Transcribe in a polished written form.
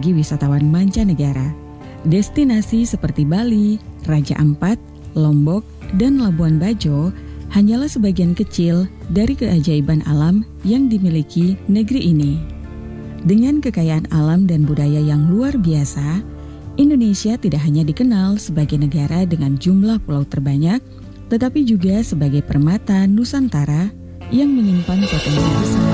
bagi wisatawan mancanegara. Destinasi seperti Bali, Raja Ampat, Lombok, dan Labuan Bajo hanyalah sebagian kecil dari keajaiban alam yang dimiliki negeri ini. Dengan kekayaan alam dan budaya yang luar biasa, Indonesia tidak hanya dikenal sebagai negara dengan jumlah pulau terbanyak, tetapi juga sebagai permata Nusantara yang menyimpan potensi besar